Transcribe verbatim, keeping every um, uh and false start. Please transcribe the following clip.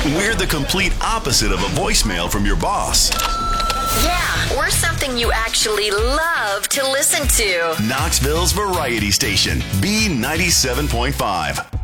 We're the complete opposite of a voicemail from your boss. Yeah, we're something you actually love to listen to. Knoxville's Variety Station, B ninety-seven point five.